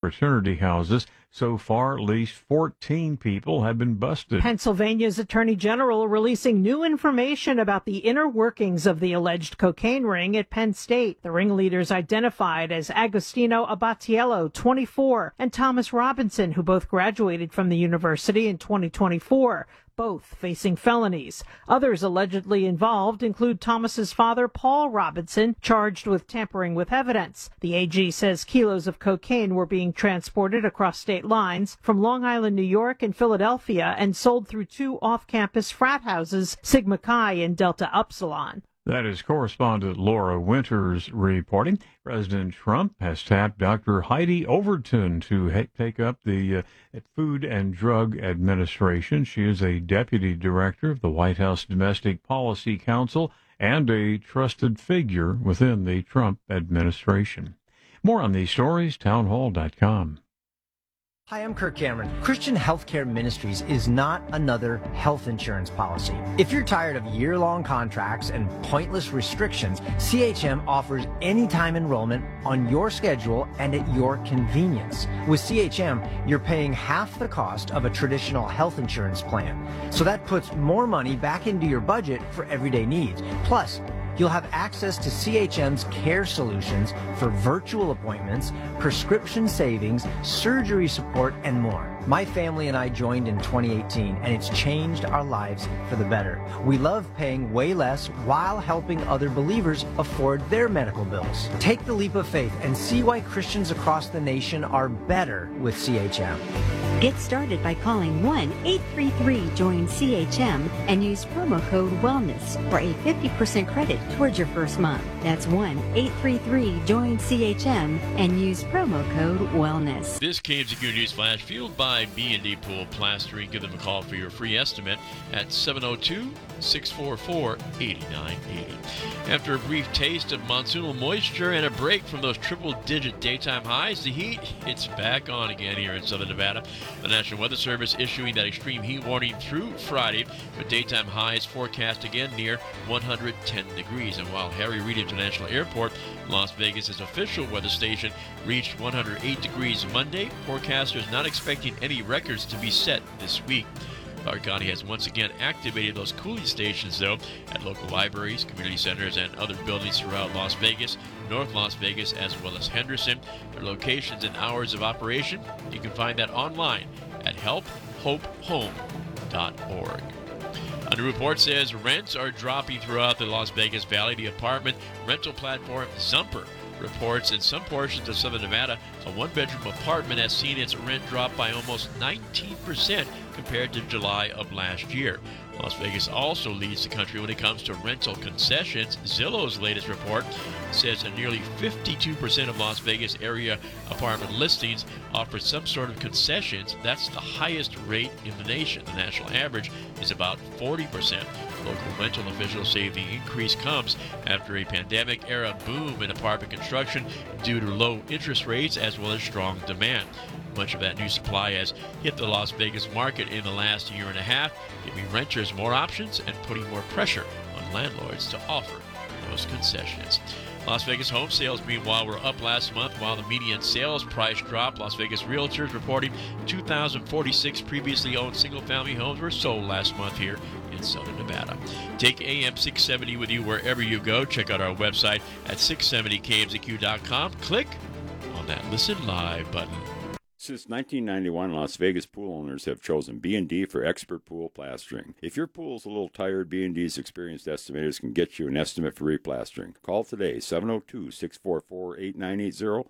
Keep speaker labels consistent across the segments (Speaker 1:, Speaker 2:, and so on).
Speaker 1: fraternity houses. So far, at least 14 people have been busted.
Speaker 2: Pennsylvania's Attorney General releasing new information about the inner workings of the alleged cocaine ring at Penn State. The ringleaders identified as Agostino Abatiello, 24, and Thomas Robinson, who both graduated from the university in 2024. Both facing felonies. Others allegedly involved include Thomas's father, Paul Robinson, charged with tampering with evidence. The AG says kilos of cocaine were being transported across state lines from Long Island, New York and Philadelphia and sold through two off-campus frat houses, Sigma Chi and Delta Upsilon.
Speaker 1: That is correspondent Laura Winters reporting. President Trump has tapped Dr. Heidi Overton to take up the Food and Drug Administration. She is a deputy director of the White House Domestic Policy Council and a trusted figure within the Trump administration. More on these stories, townhall.com.
Speaker 3: Hi, I'm Kirk Cameron. Christian Healthcare Ministries is not another health insurance policy. If you're tired of year-long contracts and pointless restrictions, CHM offers anytime enrollment on your schedule and at your convenience. With CHM, you're paying half the cost of a traditional health insurance plan. So that puts more money back into your budget for everyday needs. Plus, you'll have access to CHM's care solutions for virtual appointments, prescription savings, surgery support, and more. My family and I joined in 2018, and it's changed our lives for the better. We love paying way less while helping other believers afford their medical bills. Take the leap of faith and see why Christians across the nation are better with CHM.
Speaker 4: Get started by calling 1-833-JOIN-CHM and use promo code WELLNESS for a 50% credit towards your first month. That's 1-833-JOIN-CHM and use promo code WELLNESS.
Speaker 5: This KMZQ News Flash, fueled by B&D Pool Plastering. Give them a call for your free estimate at 702-644-8980. After a brief taste of monsoonal moisture and a break from those triple-digit daytime highs, the heat, it's back on again here in southern Nevada. The National Weather Service issuing that extreme heat warning through Friday, with daytime highs forecast again near 110 degrees. And while Harry Reid International Airport, Las Vegas' official weather station, reached 108 degrees Monday, forecasters not expecting any records to be set this week. Clark County has once again activated those cooling stations, though, at local libraries, community centers, and other buildings throughout Las Vegas, North Las Vegas, as well as Henderson. Their locations and hours of operation, you can find that online at helphopehome.org. A new report says rents are dropping throughout the Las Vegas Valley. The apartment rental platform Zumper reports in some portions of southern Nevada, a one-bedroom apartment has seen its rent drop by almost 19% compared to July of last year. Las Vegas also leads the country when it comes to rental concessions. Zillow's latest report says that nearly 52% of Las Vegas area apartment listings offer some sort of concessions. That's the highest rate in the nation. The national average is about 40%. Local rental officials say the increase comes after a pandemic-era boom in apartment construction due to low interest rates as well as strong demand. Much of that new supply has hit the Las Vegas market in the last year and a half, giving renters more options and putting more pressure on landlords to offer those concessions. Las Vegas home sales, meanwhile, were up last month while the median sales price dropped. Las Vegas realtors reporting 2,046 previously owned single-family homes were sold last month here in southern Nevada. Take AM 670 with you wherever you go. Check out our website at 670kmzq.com. Click on that Listen Live button.
Speaker 6: Since 1991, Las Vegas pool owners have chosen B&D for expert pool plastering. If your pool is a little tired, B&D's experienced estimators can get you an estimate for replastering. Call today, 702-644-8980,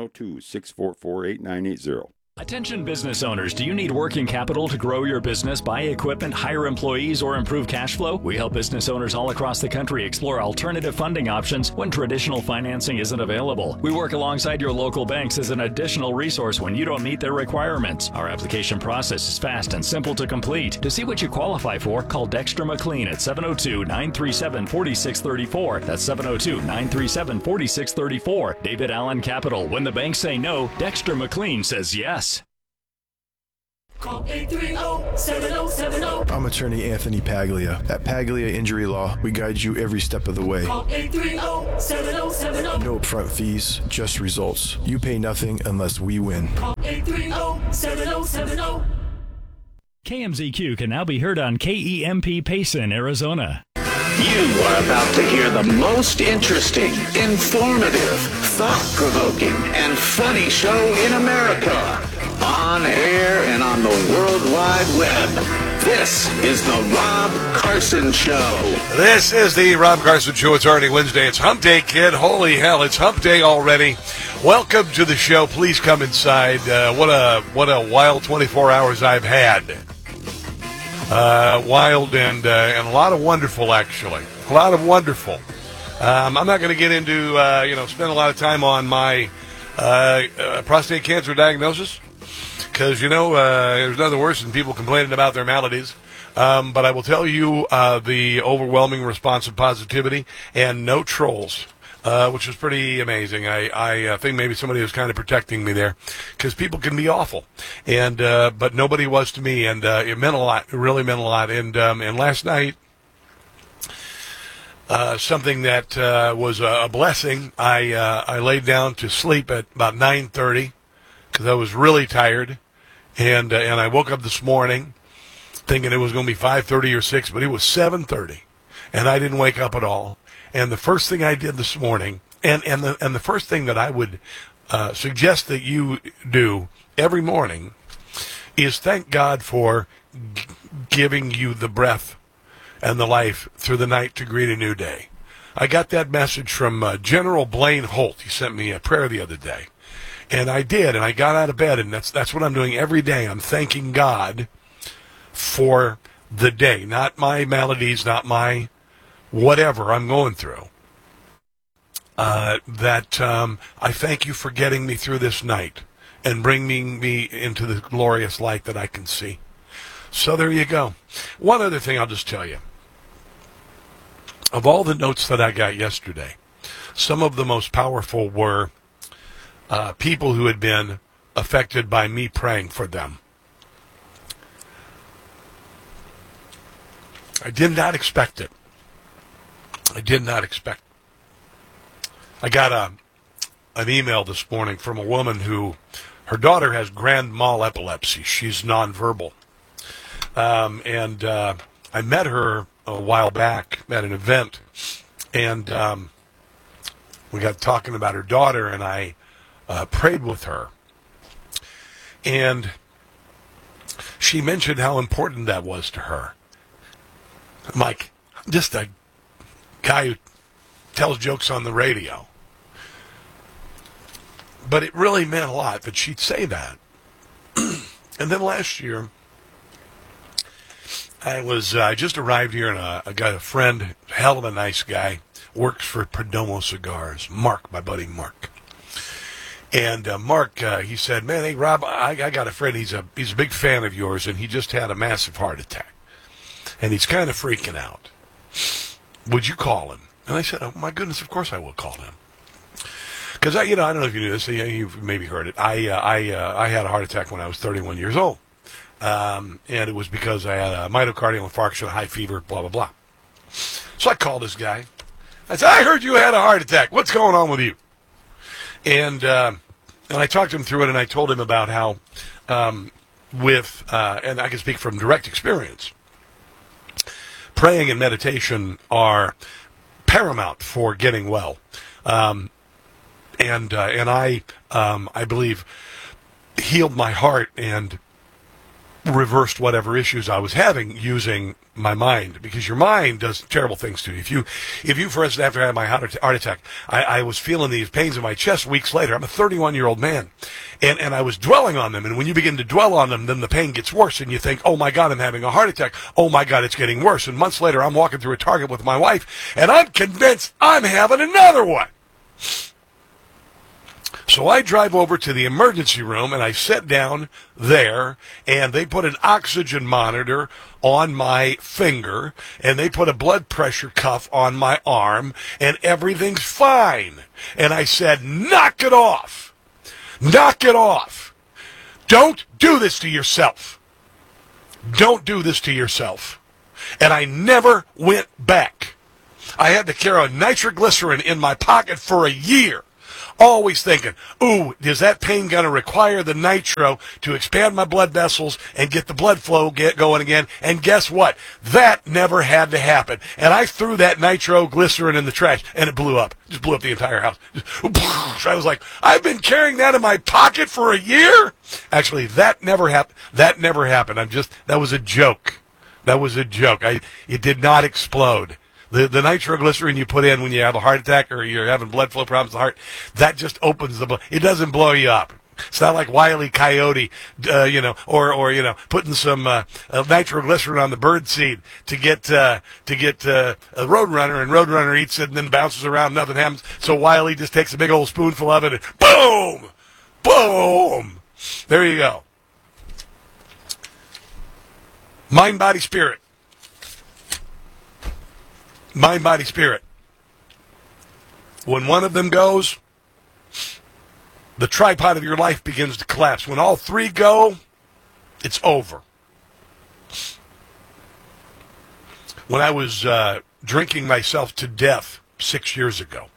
Speaker 6: 702-644-8980.
Speaker 7: Attention business owners, do you need working capital to grow your business, buy equipment, hire employees, or improve cash flow? We help business owners all across the country explore alternative funding options when traditional financing isn't available. We work alongside your local banks as an additional resource when you don't meet their requirements. Our application process is fast and simple to complete. To see what you qualify for, call Dexter McLean at 702-937-4634. That's 702-937-4634. David Allen Capital. When the banks say no, Dexter McLean says yes.
Speaker 8: Call 830-7070.
Speaker 9: I'm attorney Anthony Paglia. At Paglia Injury Law, we guide you every step of the way.
Speaker 8: Call 830-7070.
Speaker 9: No upfront fees, just results. You pay nothing unless we win.
Speaker 8: Call 7070.
Speaker 7: KMZQ can now be heard on KEMP Payson, Arizona.
Speaker 10: You are about to hear the most interesting, informative, thought-provoking, and funny show in America. On air and on the World Wide Web. This is the Rob Carson Show.
Speaker 11: This is the Rob Carson Show. It's already Wednesday. It's Hump Day, kid. Holy hell, it's Hump Day already. Welcome to the show. Please come inside. What a wild 24 hours I've had. Wild and a lot of wonderful, actually. A lot of wonderful. I'm not going to get into, spend a lot of time on my prostate cancer diagnosis because, there's nothing worse than people complaining about their maladies. But I will tell you the overwhelming response of positivity and no trolls. Which is pretty amazing. I think maybe somebody was kind of protecting me there because people can be awful, and but nobody was to me, and it meant a lot. It really meant a lot. And last night, something that was a blessing. I laid down to sleep at about 9:30 because I was really tired, and I woke up this morning thinking it was going to be 5:30 or 6, but it was 7:30, and I didn't wake up at all. And the first thing I did this morning, and the first thing that I would suggest that you do every morning, is thank God for giving you the breath and the life through the night to greet a new day. I got that message from General Blaine Holt. He sent me a prayer the other day, and I did, and I got out of bed, and that's what I'm doing every day. I'm thanking God for the day, not my maladies, not my whatever I'm going through, I thank you for getting me through this night and bringing me into the glorious light that I can see. So there you go. One other thing I'll just tell you. Of all the notes that I got yesterday, some of the most powerful were people who had been affected by me praying for them. I did not expect it. I did not expect. I got an email this morning from a woman who, her daughter has grand mal epilepsy. She's nonverbal. And I met her a while back at an event, and we got talking about her daughter, and I prayed with her. And she mentioned how important that was to her. I'm like, just a guy who tells jokes on the radio. But it really meant a lot that she'd say that. And then last year, I just arrived here, and I got a friend, hell of a nice guy, works for Perdomo Cigars, Mark, my buddy Mark. And Mark, he said, man, hey, Rob, I got a friend, he's a big fan of yours, and he just had a massive heart attack. And he's kind of freaking out. Would you call him? And I said, oh, my goodness, of course I will call him. Because, I don't know if you knew this, you've maybe heard it. I had a heart attack when I was 31 years old. And it was because I had a myocardial infarction, high fever, blah, blah, blah. So I called this guy. I said, I heard you had a heart attack. What's going on with you? And I talked him through it, and I told him about how and I can speak from direct experience, praying and meditation are paramount for getting well. And I believe healed my heart and reversed whatever issues I was having using my mind, because your mind does terrible things to you. If you, for instance, after I had my heart attack, I was feeling these pains in my chest weeks later. I'm a 31-year-old man, and I was dwelling on them. And when you begin to dwell on them, then the pain gets worse, and you think, oh my God, I'm having a heart attack. Oh my God, it's getting worse. And months later, I'm walking through a Target with my wife, and I'm convinced I'm having another one. So I drive over to the emergency room, and I sit down there, and they put an oxygen monitor on my finger, and they put a blood pressure cuff on my arm, and everything's fine. And I said, knock it off. Knock it off. Don't do this to yourself. Don't do this to yourself. And I never went back. I had to carry nitroglycerin in my pocket for a year. Always thinking, ooh, is that pain going to require the nitro to expand my blood vessels and get the blood flow going again? And guess what? That never had to happen. And I threw that nitroglycerin in the trash, and it blew up. Just blew up the entire house. I was like, I've been carrying that in my pocket for a year? Actually, that never happened. That never happened. That was a joke. That was a joke. It did not explode. The nitroglycerin you put in when you have a heart attack or you're having blood flow problems in the heart, that just opens the blood. It doesn't blow you up. It's not like Wile E. Coyote, or putting some nitroglycerin on the bird seed to get a Roadrunner, and Roadrunner eats it and then bounces around, nothing happens. So Wile E. just takes a big old spoonful of it and boom, boom. There you go. Mind, body, spirit. Mind, body, spirit. When one of them goes, the tripod of your life begins to collapse. When all three go, it's over. When I was drinking myself to death 6 years ago,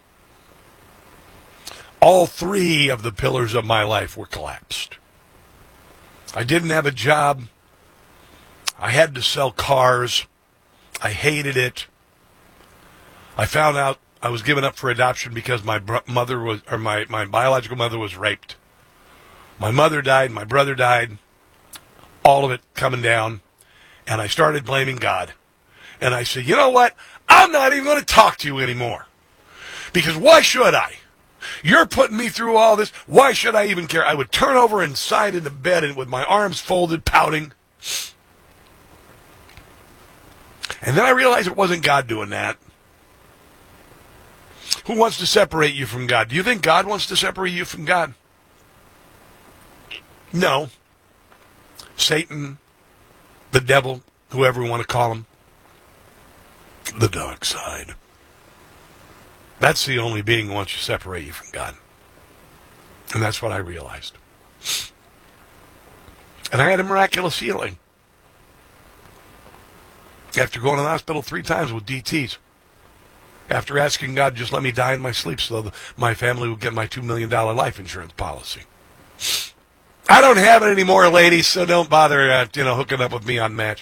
Speaker 11: all three of the pillars of my life were collapsed. I didn't have a job. I had to sell cars. I hated it. I found out I was given up for adoption because my biological mother was raped. My mother died, my brother died, all of it coming down, and I started blaming God. And I said, you know what? I'm not even going to talk to you anymore. Because why should I? You're putting me through all this. Why should I even care? I would turn over and side into bed and with my arms folded, pouting. And then I realized it wasn't God doing that. Who wants to separate you from God? Do you think God wants to separate you from God? No. Satan, the devil, whoever you want to call him. The dark side. That's the only being who wants to separate you from God. And that's what I realized. And I had a miraculous healing. After going to the hospital 3 times with DTs. After asking God, just let me die in my sleep so that my family would get my $2 million life insurance policy. I don't have it anymore, ladies, so don't bother hooking up with me on Match.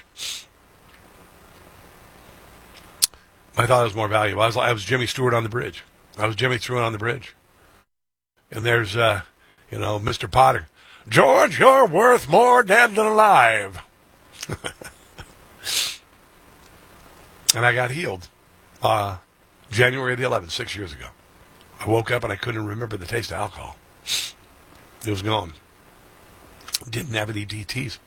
Speaker 11: I thought it was more valuable. I was Jimmy Stewart on the bridge. I was Jimmy Stewart on the bridge. And there's, Mr. Potter. George, you're worth more dead than alive. And I got healed. January the 11th, 6 years ago. I woke up and I couldn't remember the taste of alcohol. It was gone. Didn't have any DTs.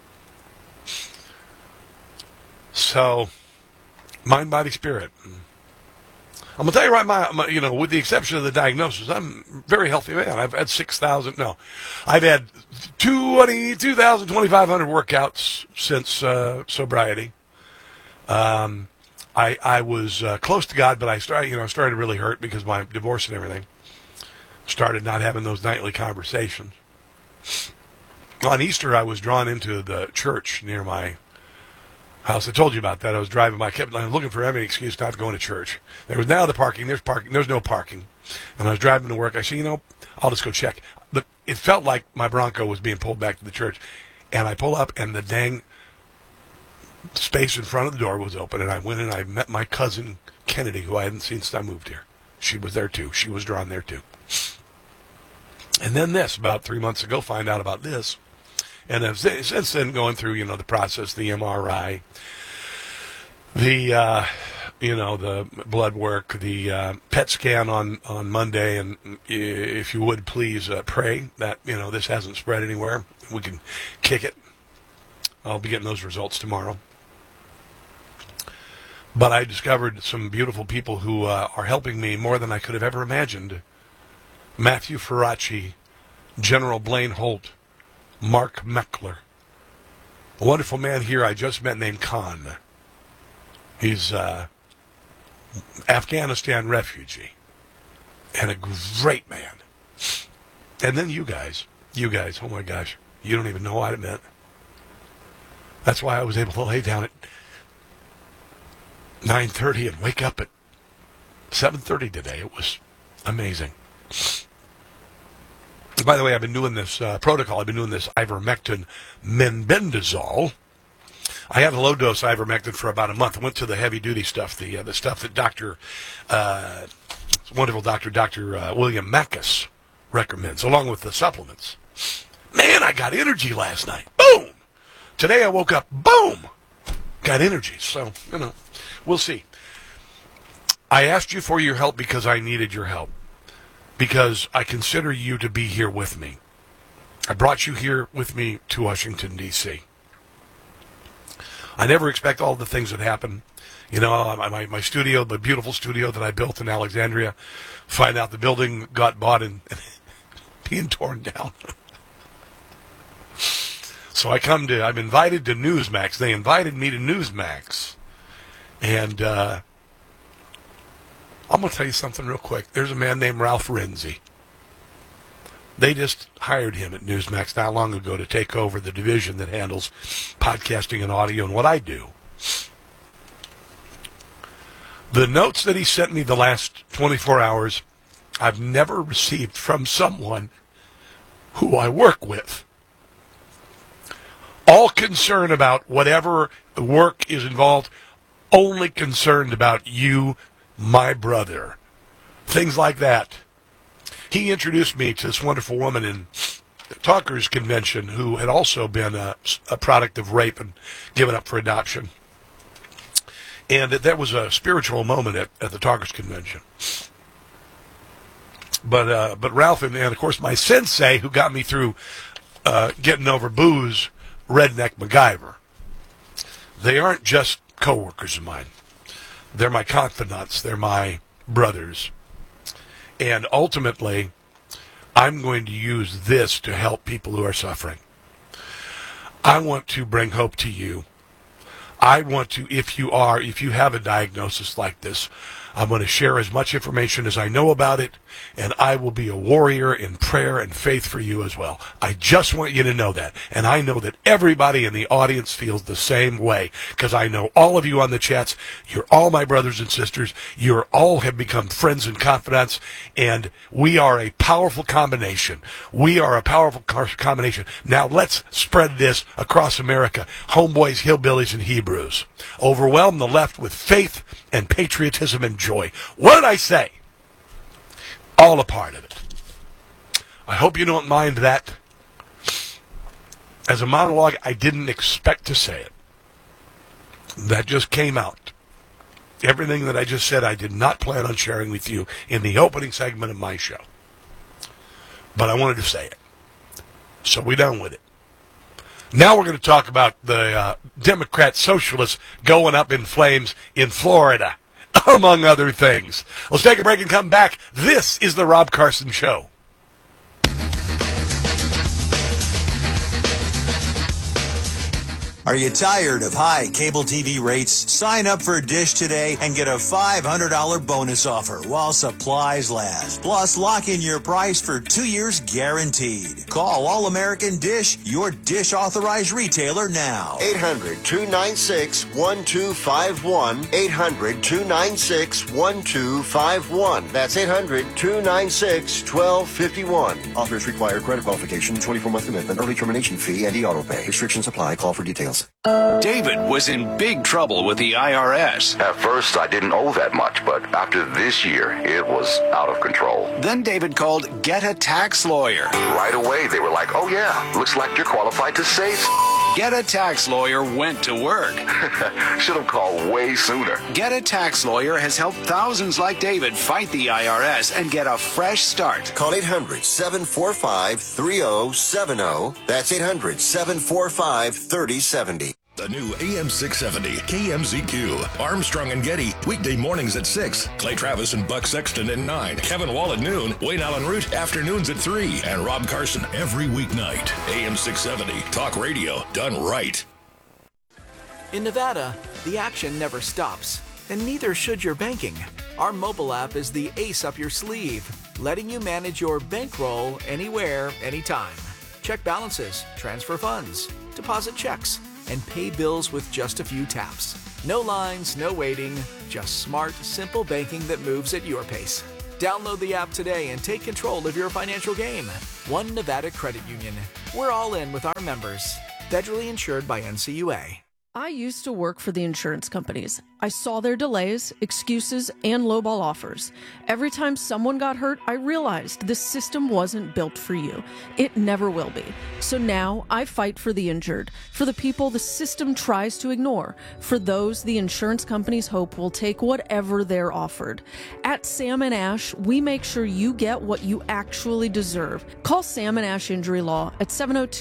Speaker 11: So, mind, body, spirit. I'm going to tell you right, with the exception of the diagnosis, I'm a very healthy man. I've had 2,500 workouts since sobriety. I was close to God, but I started to really hurt because my divorce and everything. Started not having those nightly conversations. On Easter, I was drawn into the church near my house. I told you about that. I was driving I was looking for every excuse not to go to church. There was now the parking. There's parking. There's no parking. And I was driving to work. I said, I'll just go check. But it felt like my Bronco was being pulled back to the church. And I pull up, and the dang space in front of the door was open, and I went and I met my cousin Kennedy, who I hadn't seen since I moved here. She was there too. She was drawn there too. And then about 3 months ago, find out about this. And I've since then going through, the process, the MRI, the blood work, the PET scan on Monday, and if you would please pray that, this hasn't spread anywhere. We can kick it. I'll be getting those results tomorrow. But I discovered some beautiful people who are helping me more than I could have ever imagined. Matthew Ferracci, General Blaine Holt, Mark Meckler. A wonderful man here I just met named Khan. He's Afghanistan refugee and a great man. And then you guys, oh my gosh, you don't even know what it meant. That's why I was able to lay down at 9:30 and wake up at 7:30 today. It was amazing. By the way, I've been doing this protocol. I've been doing this ivermectin menbendazole. I had a low-dose ivermectin for about a month. I went to the heavy-duty stuff, the stuff that wonderful Dr. William Mackes recommends, along with the supplements. Man, I got energy last night. Boom! Today I woke up, boom! Got energy. So, we'll see. I asked you for your help because I needed your help. Because I consider you to be here with me. I brought you here with me to Washington, D.C. I never expect all the things that happen. My studio, the beautiful studio that I built in Alexandria, find out the building got bought and being torn down. So I'm invited to Newsmax. They invited me to Newsmax. And I'm going to tell you something real quick. There's a man named Ralph Renzi. They just hired him at Newsmax not long ago to take over the division that handles podcasting and audio and what I do. The notes that he sent me the last 24 hours, I've never received from someone who I work with. All concerned about whatever work is involved, only concerned about you, my brother. Things like that. He introduced me to this wonderful woman in the Talkers Convention who had also been a product of rape and given up for adoption. And that was a spiritual moment at the Talkers Convention. But Ralph and of course my sensei who got me through getting over booze, Redneck MacGyver. They aren't just co-workers of mine. They're my confidants. They're my brothers. And ultimately, I'm going to use this to help people who are suffering. I want to bring hope to you. I want to, if you have a diagnosis like this, I'm going to share as much information as I know about it, and I will be a warrior in prayer and faith for you as well. I just want you to know that. And I know that everybody in the audience feels the same way, because I know all of you on the chats. You're all my brothers and sisters. You all have become friends and confidants, and we are a powerful combination. We are a powerful combination. Now let's spread this across America. Homeboys, hillbillies, and Hebrews. Overwhelm the left with faith and patriotism and joy. What did I say? All a part of it. I hope you don't mind that. As a monologue, I didn't expect to say it. That just came out. Everything that I just said, I did not plan on sharing with you in the opening segment of my show. But I wanted to say it. So we're done with it. Now we're going to talk about the Democrat socialists going up in flames in Florida, among other things. Let's take a break and come back. This is the Rob Carson Show.
Speaker 12: Are you tired of high cable TV rates? Sign up for Dish today and get a $500 bonus offer while supplies last. Plus, lock in your price for 2 years guaranteed. Call All American Dish, your Dish authorized retailer now.
Speaker 13: 800-296-1251. 800-296-1251. That's 800-296-1251.
Speaker 14: Offers require credit qualification, 24-month commitment, early termination fee, and e-auto pay. Restrictions apply. Call for details.
Speaker 10: David was in big trouble with the IRS.
Speaker 15: At first, I didn't owe that much, but after this year, it was out of control.
Speaker 10: Then David called Get a Tax Lawyer.
Speaker 15: Right away, they were like, oh yeah, looks like you're qualified to save.
Speaker 10: Get a Tax Lawyer went to work.
Speaker 15: Should have called way sooner.
Speaker 10: Get a Tax Lawyer has helped thousands like David fight the IRS and get a fresh start.
Speaker 13: Call 800-745-3070. That's 800-745-3070.
Speaker 16: The new AM 670 KMZQ. Armstrong and Getty, weekday mornings at 6. Clay Travis and Buck Sexton at 9. Kevin Wall at noon. Wayne Allen Root, afternoons at 3. And Rob Carson every weeknight. AM 670, talk radio done right.
Speaker 17: In Nevada, the action never stops, and neither should your banking. Our mobile app is the ace up your sleeve, letting you manage your bankroll anywhere, anytime. Check balances, transfer funds, deposit checks, and pay bills with just a few taps. No lines, no waiting, just smart, simple banking that moves at your pace. Download the app today and take control of your financial game. One Nevada Credit Union. We're all in with our members. Federally insured by NCUA.
Speaker 18: I used to work for the insurance companies. I saw their delays, excuses, and lowball offers. Every time someone got hurt, I realized this system wasn't built for you. It never will be. So now I fight for the injured, for the people the system tries to ignore, for those the insurance companies hope will take whatever they're offered. At Sam & Ash, we make sure you get what you actually deserve. Call Sam & Ash Injury Law at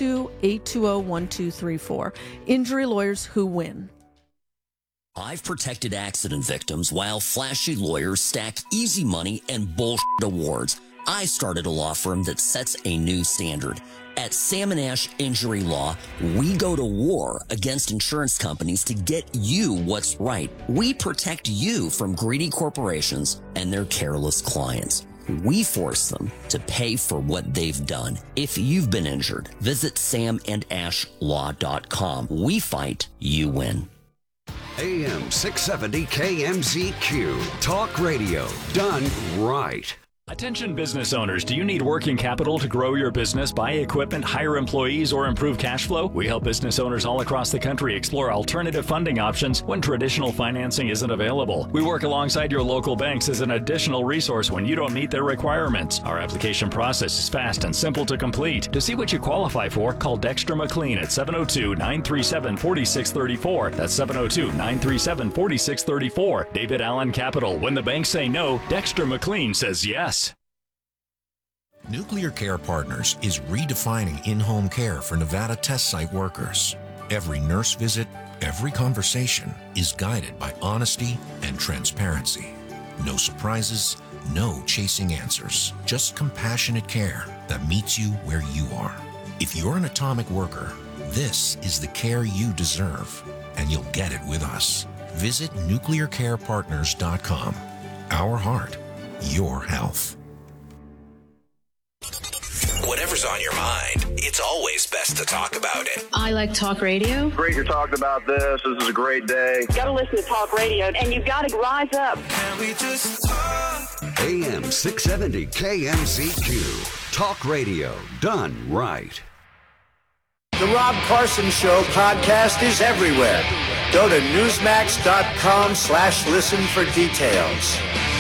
Speaker 18: 702-820-1234. Injury lawyers who win.
Speaker 19: I've protected accident victims while flashy lawyers stack easy money and bullshit awards. I started a law firm that sets a new standard. At Sam & Ash Injury Law, we go to war against insurance companies to get you what's right. We protect you from greedy corporations and their careless clients. We force them to pay for what they've done. If you've been injured, visit samandashlaw.com. We fight, you win.
Speaker 20: AM 670 KMZQ. Talk radio done right.
Speaker 7: Attention business owners, do you need working capital to grow your business, buy equipment, hire employees, or improve cash flow? We help business owners all across the country explore alternative funding options when traditional financing isn't available. We work alongside your local banks as an additional resource when you don't meet their requirements. Our application process is fast and simple to complete. To see what you qualify for, call Dexter McLean at 702-937-4634. That's 702-937-4634. David Allen Capital. When the banks say no, Dexter McLean says yes.
Speaker 21: Nuclear Care Partners is redefining in-home care for Nevada test site workers. Every nurse visit, every conversation is guided by honesty and transparency. No surprises, no chasing answers, just compassionate care that meets you where you are. If you're an atomic worker, this is the care you deserve, and you'll get it with us. Visit nuclearcarepartners.com. Our heart, your health.
Speaker 22: Whatever's on your mind, it's always best to talk about it.
Speaker 23: I like talk radio.
Speaker 24: Great you're talking about this. This is a great day.
Speaker 25: You gotta listen to talk radio, and you've got to rise up.
Speaker 22: Can we just talk?
Speaker 20: AM 670 KMZQ. Talk radio done right.
Speaker 10: The Rob Carson Show podcast is everywhere. Go to newsmax.com/listen for details.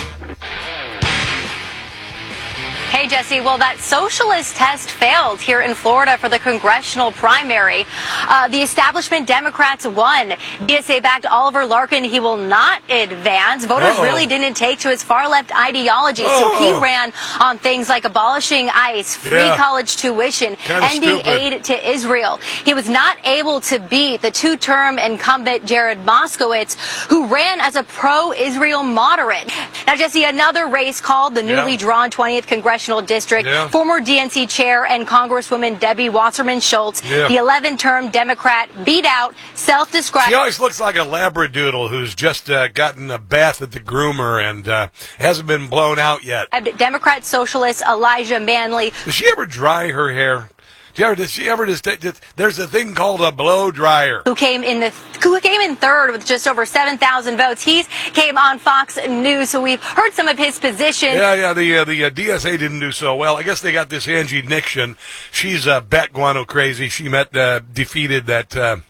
Speaker 26: Hey, Jesse. Well, that socialist test failed here in Florida for the congressional primary. The establishment Democrats won. DSA-backed Oliver Larkin, he will not advance. Voters really didn't take to his far-left ideology, so he ran on things like abolishing ICE, free college tuition, ending aid to Israel. He was not able to beat the two-term incumbent Jared Moskowitz, who ran as a pro-Israel moderate. Now, Jesse, another race called the newly drawn 20th Congressional District. Former DNC chair and Congresswoman Debbie Wasserman Schultz, the 11-term Democrat, beat out self-described.
Speaker 11: She always looks like a Labradoodle who's just gotten a bath at the groomer and hasn't been blown out yet.
Speaker 26: Democrat socialist Elijah Manley.
Speaker 11: Does she ever dry her hair? Does she ever just there's a thing called a blow dryer.
Speaker 26: Who came in third with just over 7,000 votes. He came on Fox News, so we've heard some of his position.
Speaker 11: The DSA didn't do so well. I guess they got this Angie Nixon. She's bat guano crazy. She defeated that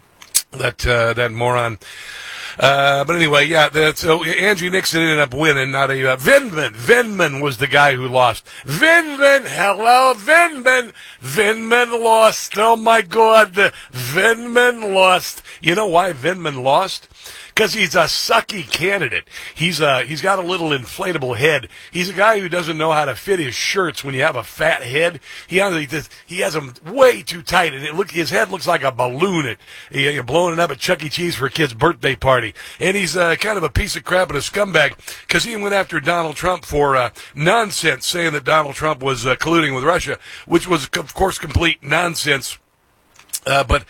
Speaker 11: moron. But anyway, so Angie Nixon ended up winning, not a Vindman. Vindman was the guy who lost. Vindman, hello, Vindman. Vindman lost. Oh my God, Vindman lost. You know why Vindman lost? Because he's a sucky candidate. He's got a little inflatable head. He's a guy who doesn't know how to fit his shirts when you have a fat head. He has them way too tight, and his head looks like a balloon. You're blowing it up at Chuck E. Cheese for a kid's birthday party. And he's kind of a piece of crap and a scumbag because he went after Donald Trump for nonsense, saying that Donald Trump was colluding with Russia, which was, of course, complete nonsense. But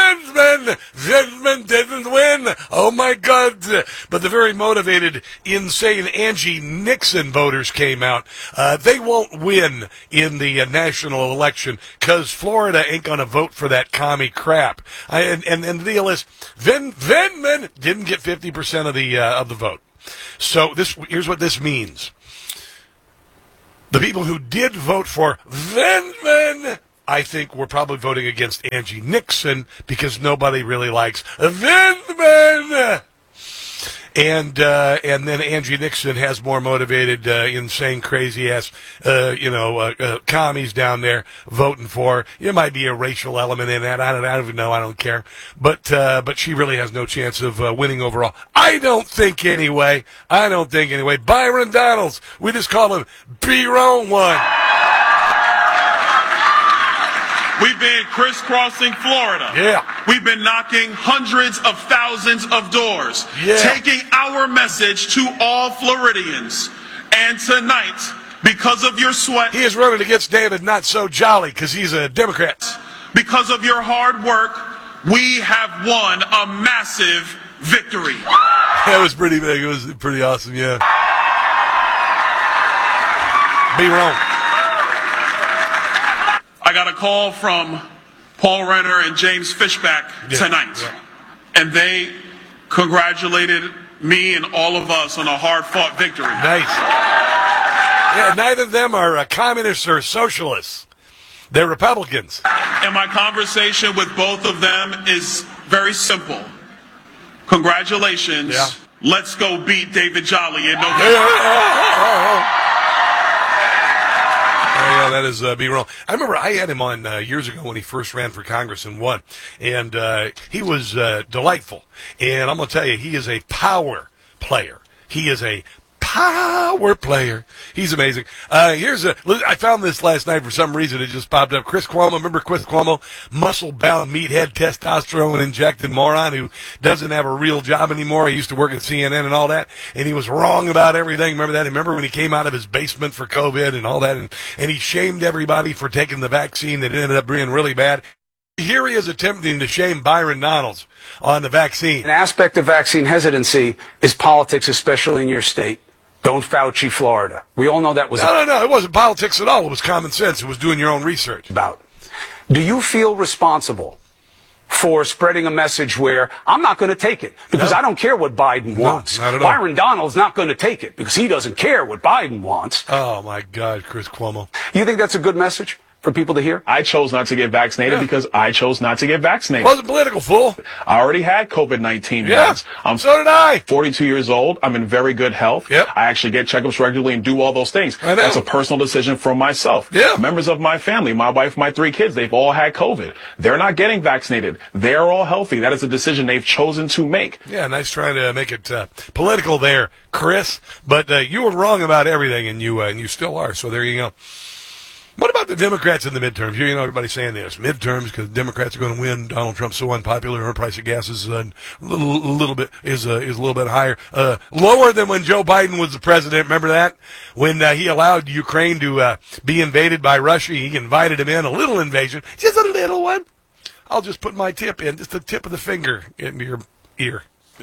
Speaker 11: Vindman didn't win. Oh my God. But the very motivated, insane Angie Nixon voters came out. They won't win in the national election because Florida ain't going to vote for that commie crap. And the deal is, Vindman didn't get 50% of the vote. So here's what this means. The people who did vote for Vindman, I think, were probably voting against Angie Nixon because nobody really likes Vindman. And then Angie Nixon has more motivated, insane, crazy-ass, commies down there voting for. There might be a racial element in that. I don't even know. I don't care. But she really has no chance of winning overall. I don't think anyway. Byron Donalds. We just call him B-Wrong One.
Speaker 1: We've been crisscrossing Florida.
Speaker 11: Yeah.
Speaker 1: We've been knocking hundreds of thousands of doors.
Speaker 11: Yeah.
Speaker 1: Taking our message to all Floridians. And tonight, because of your sweat.
Speaker 11: He is running against David Not So Jolly because he's a Democrat.
Speaker 1: Because of your hard work, we have won a massive victory.
Speaker 11: That was pretty big. It was pretty awesome, yeah. Be wrong.
Speaker 1: I got a call from Paul Renner and James Fishback tonight. Yeah. And they congratulated me and all of us on a hard-fought victory.
Speaker 11: Nice. Yeah, neither of them are communists or socialists. They're Republicans.
Speaker 1: And my conversation with both of them is very simple. Congratulations.
Speaker 11: Yeah.
Speaker 1: Let's go beat David Jolly in November.
Speaker 11: Yeah, that is be wrong. I remember I had him on years ago when he first ran for Congress and won. And he was delightful. And I'm going to tell you, he is a power player. He is a power player. He's amazing. I found this last night for some reason. It just popped up. Chris Cuomo, remember Chris Cuomo? Muscle-bound, meathead, testosterone-injected moron who doesn't have a real job anymore. He used to work at CNN and all that, and he was wrong about everything. Remember that? Remember when he came out of his basement for COVID and all that, and he shamed everybody for taking the vaccine that ended up being really bad? Here he is attempting to shame Byron Donalds on the vaccine.
Speaker 2: An aspect of vaccine hesitancy is politics, especially in your state. Don't Fauci, Florida. We all know that was...
Speaker 11: No. It wasn't politics at all. It was common sense. It was doing your own research.
Speaker 2: Do you feel responsible for spreading a message where I'm not going to take it because I don't care what Biden wants?
Speaker 11: Not at all.
Speaker 2: Byron Donalds not going to take it because he doesn't care what Biden wants.
Speaker 11: Oh, my God, Chris Cuomo.
Speaker 2: You think that's a good message for people to hear?
Speaker 3: I chose not to get vaccinated because I chose not to get vaccinated.
Speaker 11: Wasn't political, fool.
Speaker 3: I already had COVID-19
Speaker 11: once. So did I.
Speaker 3: 42 years old. I'm in very good health.
Speaker 11: Yep.
Speaker 3: I actually get checkups regularly and do all those things. That's a personal decision from myself.
Speaker 11: Yeah.
Speaker 3: Members of my family, my wife, my 3 kids, they've all had COVID. They're not getting vaccinated. They're all healthy. That is a decision they've chosen to make.
Speaker 11: Yeah, nice trying to make it political there, Chris. But you were wrong about everything, and you still are. So there you go. What about the Democrats in the midterms? You know, everybody's saying this. Midterms, because Democrats are going to win. Donald Trump's so unpopular. Her price of gas is a little bit higher. Lower than when Joe Biden was the president. Remember that? When he allowed Ukraine to be invaded by Russia, he invited him in. A little invasion. Just a little one. I'll just put my tip in. Just the tip of the finger in your ear.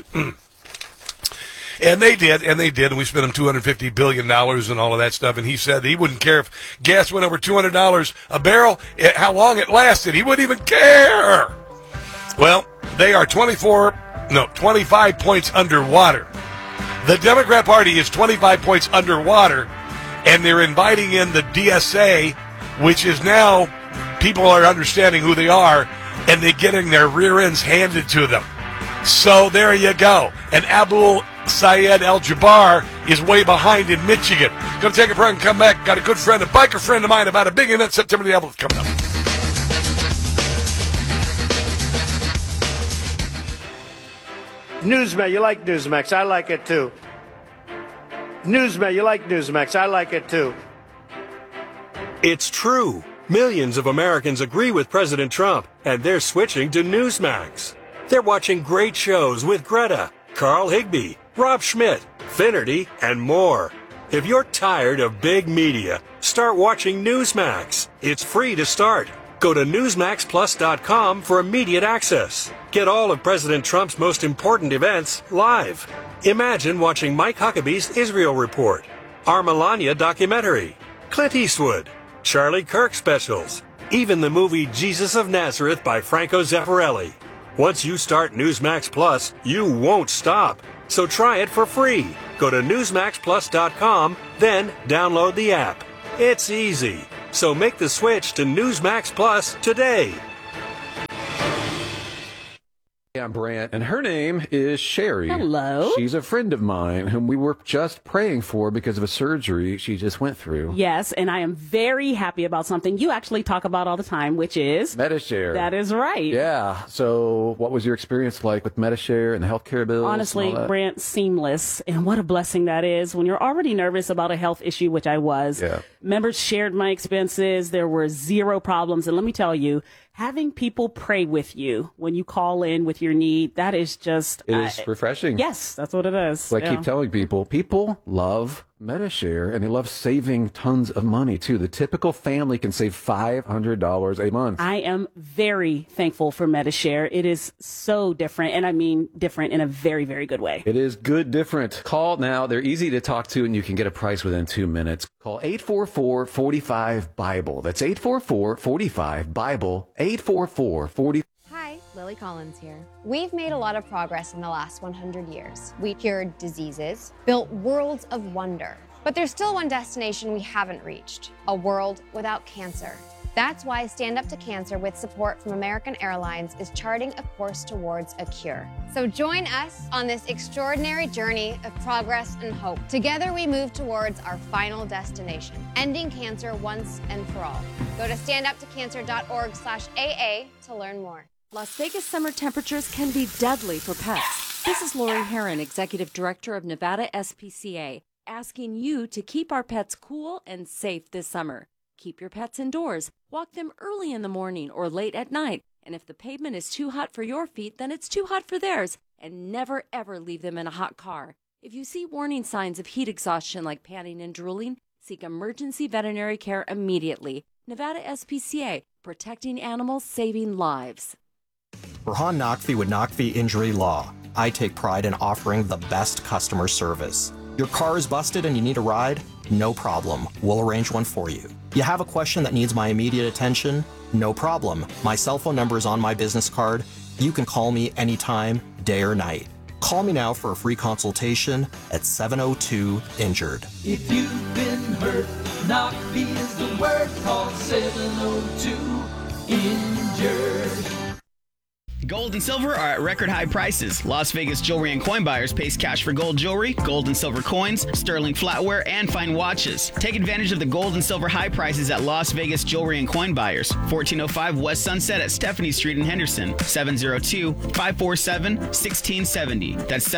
Speaker 11: And they did, and we spent him $250 billion and all of that stuff, and he said he wouldn't care if gas went over $200 a barrel, how long it lasted. He wouldn't even care. Well, they are 25 points underwater. The Democrat Party is 25 points underwater, and they're inviting in the DSA, which is now, people are understanding who they are, and they're getting their rear ends handed to them. So there you go. And Abu Syed Al-Jabbar is way behind in Michigan. Going to take a break and come back. Got a good friend, a biker friend of mine, about a big event September the 11th coming up.
Speaker 4: Newsmax, you like Newsmax. I like it too. Newsmax, you like Newsmax. I like it too.
Speaker 5: It's true. Millions of Americans agree with President Trump, and they're switching to Newsmax. They're watching great shows with Greta, Carl Higbie, Rob Schmidt, Finnerty, and more. If you're tired of big media, start watching Newsmax. It's free to start. Go to NewsmaxPlus.com for immediate access. Get all of President Trump's most important events live. Imagine watching Mike Huckabee's Israel Report, our Melania documentary, Clint Eastwood, Charlie Kirk specials, even the movie Jesus of Nazareth by Franco Zeffirelli. Once you start Newsmax Plus, you won't stop. So try it for free. Go to NewsmaxPlus.com, then download the app. It's easy. So make the switch to Newsmax Plus today.
Speaker 6: I'm Brant, and her name is Sherry.
Speaker 8: Hello.
Speaker 6: She's a friend of mine whom we were just praying for because of a surgery she just went through.
Speaker 8: Yes, and I am very happy about something you actually talk about all the time, which is
Speaker 6: Medi-Share.
Speaker 8: That is right.
Speaker 6: Yeah. So what was your experience like with Medi-Share and the healthcare bills?
Speaker 8: Honestly,
Speaker 6: and all that?
Speaker 8: Brant, seamless. And what a blessing that is when you're already nervous about a health issue, which I was.
Speaker 6: Yeah.
Speaker 8: Members shared my expenses. There were zero problems. And let me tell you, having people pray with you when you call in with your need, that is just...
Speaker 6: It is refreshing.
Speaker 8: Yes, that's what it is.
Speaker 6: So I keep telling people love Medi-Share, and they love saving tons of money, too. The typical family can save $500 a month.
Speaker 8: I am very thankful for Medi-Share. It is so different, and I mean different in a very, very good way.
Speaker 6: It is good different. Call now. They're easy to talk to, and you can get a price within 2 minutes. Call 844-45-BIBLE. That's 844-45-BIBLE. 844-45.
Speaker 9: Hi, Lily Collins here. We've made a lot of progress in the last 100 years. We cured diseases, built worlds of wonder. But there's still one destination we haven't reached, a world without cancer. That's why Stand Up to Cancer, with support from American Airlines, is charting a course towards a cure. So join us on this extraordinary journey of progress and hope. Together we move towards our final destination, ending cancer once and for all. Go to standuptocancer.org/AA to learn more.
Speaker 12: Las Vegas summer temperatures can be deadly for pets. This is Lori Herron, Executive Director of Nevada SPCA, asking you to keep our pets cool and safe this summer. Keep your pets indoors. Walk them early in the morning or late at night. And if the pavement is too hot for your feet, then it's too hot for theirs. And never, ever leave them in a hot car. If you see warning signs of heat exhaustion like panting and drooling, seek emergency veterinary care immediately. Nevada SPCA, protecting animals, saving lives.
Speaker 14: Rahan Naqvi with Naqvi Injury Law. I take pride in offering the best customer service. Your car is busted and you need a ride? No problem. We'll arrange one for you. You have a question that needs my immediate attention? No problem. My cell phone number is on my business card. You can call me anytime, day or night. Call me now for a free consultation at 702-INJURED.
Speaker 23: If you've been hurt, Naqvi is the word. Call 702-INJURED.
Speaker 27: Gold and silver are at record high prices. Las Vegas jewelry and coin buyers pays cash for gold jewelry, gold and silver coins, sterling flatware, and fine watches. Take advantage of the gold and silver high prices at Las Vegas jewelry and coin buyers. 1405 West Sunset at Stephanie Street in Henderson. 702-547-1670. That's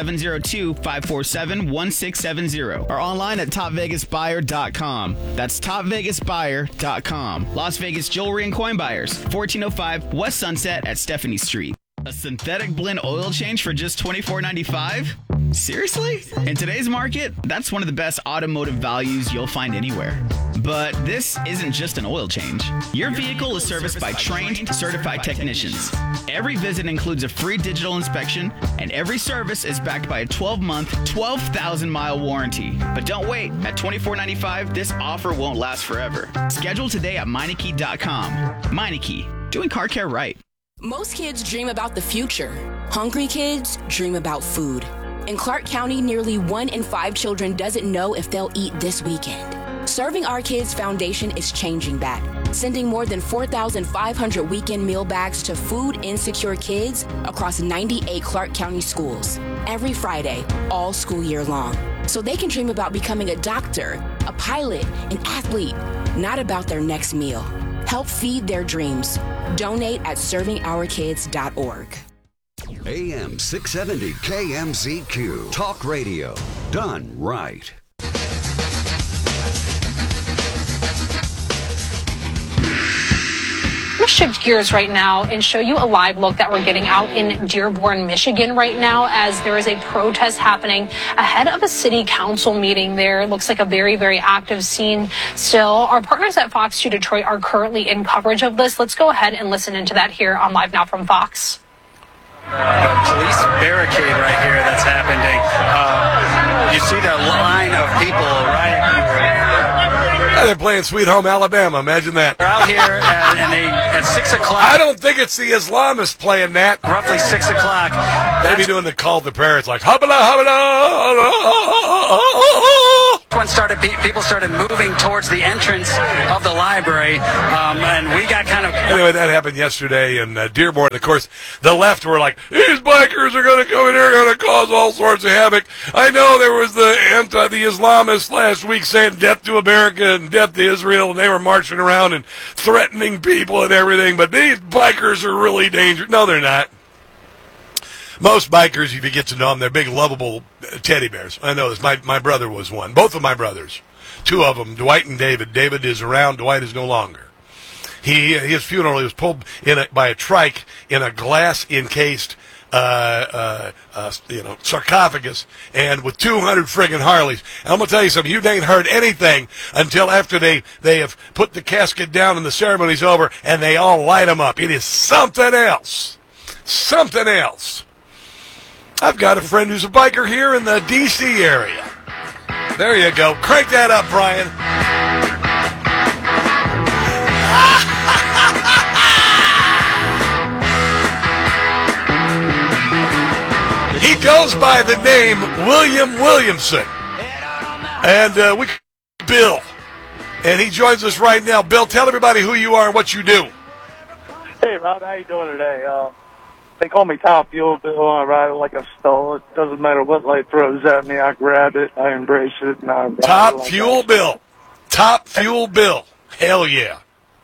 Speaker 27: 702-547-1670. Or online at topvegasbuyer.com. That's topvegasbuyer.com. Las Vegas jewelry and coin buyers. 1405 West Sunset at Stephanie Street. A synthetic blend oil change for just $24.95? Seriously? In today's market, that's one of the best automotive values you'll find anywhere. But this isn't just an oil change. Your vehicle is serviced by trained, certified technicians. Every visit includes a free digital inspection, and every service is backed by a 12-month, 12,000-mile warranty. But don't wait. At $24.95, this offer won't last forever. Schedule today at Meineke.com. Meineke, doing car care right.
Speaker 28: Most kids dream about the future. Hungry kids dream about food. In Clark County, nearly 1 in 5 children doesn't know if they'll eat this weekend. Serving Our Kids Foundation is changing that, sending more than 4,500 weekend meal bags to food insecure kids across 98 Clark County schools every Friday, all school year long, so they can dream about becoming a doctor, a pilot, an athlete, not about their next meal. Help feed their dreams. Donate at servingourkids.org.
Speaker 20: AM 670 KMZQ. Talk radio. Done right.
Speaker 29: I'm going to shift gears right now and show you a live look that we're getting out in Dearborn, Michigan right now, as there is a protest happening ahead of a city council meeting there. It looks like a very, very active scene still. Our partners at Fox 2 Detroit are currently in coverage of this. Let's go ahead and listen into that here on Live Now from Fox.
Speaker 30: Police barricade right here that's happening. You see the line of people
Speaker 11: They're playing Sweet Home Alabama. Imagine that.
Speaker 30: They're out here at 6 o'clock.
Speaker 11: I don't think it's the Islamists playing that.
Speaker 30: Roughly 6 o'clock.
Speaker 11: Maybe doing the call to prayer. It's like, hubba hubba.
Speaker 30: When people started moving towards the entrance of the library, and we got kind of...
Speaker 11: Anyway, that happened yesterday in Dearborn. Of course, the left were like, these bikers are going to come in here, going to cause all sorts of havoc. I know there was the Islamists last week saying death to America and death to Israel, and they were marching around and threatening people and everything, but these bikers are really dangerous. No, they're not. Most bikers, if you get to know them, they're big, lovable teddy bears. I know this. My brother was one. Both of my brothers. Two of them, Dwight and David. David is around. Dwight is no longer. His funeral, he was pulled by a trike in a glass-encased sarcophagus, and with 200 friggin' Harleys. And I'm going to tell you something. You ain't heard anything until after they have put the casket down and the ceremony's over, and they all light them up. It is something else. Something else. I've got a friend who's a biker here in the D.C. area. There you go. Crank that up, Brian. He goes by the name William Williamson. And Bill. And he joins us right now. Bill, tell everybody who you are and what you do.
Speaker 7: Hey, Rob, how you doing today? They call me Top Fuel Bill. I ride it like a stole. It doesn't matter what light throws at me. I grab it, I embrace it, and I ride
Speaker 11: Top
Speaker 7: it like
Speaker 11: Fuel Bill. Top Fuel Bill. Hell yeah.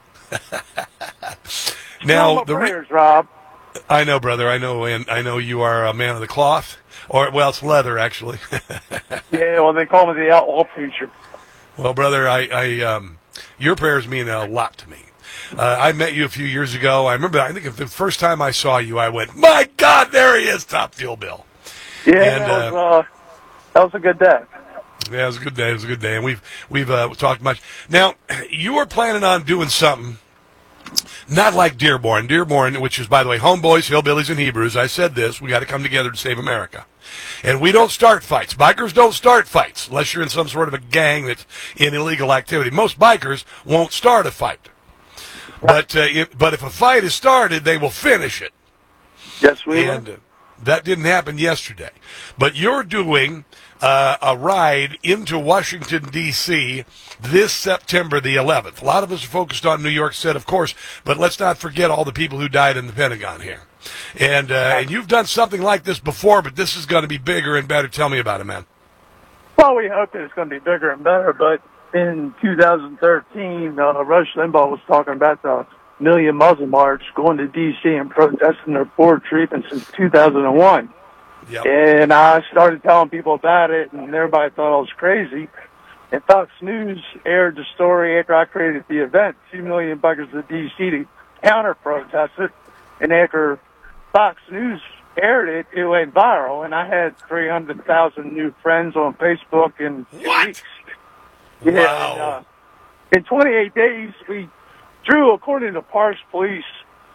Speaker 11: Now,
Speaker 7: prayers, Rob.
Speaker 11: I know, brother. I know, and I know you are a man of the cloth, or well, it's leather actually.
Speaker 7: Yeah, well, they call me the outlaw preacher.
Speaker 11: Well, brother, your prayers mean a lot to me. I met you a few years ago. I remember, I think the first time I saw you, I went, my God, there he is, Top Fuel Bill.
Speaker 7: Yeah, and, that was a good day.
Speaker 11: Yeah, it was a good day. It was a good day, and we've talked much. Now, you were planning on doing something not like Dearborn. Dearborn, which is, by the way, homeboys, hillbillies, and Hebrews. I said this, we got to come together to save America. And we don't start fights. Bikers don't start fights unless you're in some sort of a gang that's in illegal activity. Most bikers won't start a fight. But if a fight is started, they will finish it.
Speaker 7: Yes, we
Speaker 11: will. That didn't happen yesterday. But you're doing a ride into Washington, D.C. this September the 11th. A lot of us are focused on New York City, of course, but let's not forget all the people who died in the Pentagon here. And you've done something like this before, but this is going to be bigger and better. Tell me about it, man.
Speaker 7: Well, we hope that it's going to be bigger and better, but in 2013, Rush Limbaugh was talking about the Million Muzzle March going to D.C. and protesting their poor treatment since 2001.
Speaker 11: Yep.
Speaker 7: And I started telling people about it, and everybody thought I was crazy. And Fox News aired the story after I created the event, 2 million bikers to D.C. to counter-protest it. And after Fox News aired it, it went viral, and I had 300,000 new friends on Facebook in 2 weeks. Yeah,
Speaker 11: Wow.
Speaker 7: And, in 28 days, we drew, according to Parks Police,